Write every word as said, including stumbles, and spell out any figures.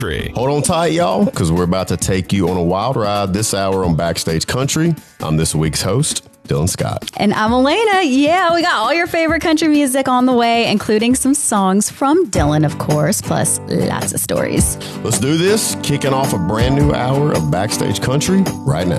Hold on tight, y'all, because we're about to take you on a wild ride this hour on Backstage Country. I'm this week's host, Dylan Scott. And I'm Elena. Yeah, we got all your favorite country music on the way, including some songs from Dylan, of course, plus lots of stories. Let's do this, kicking off a brand new hour of Backstage Country right now.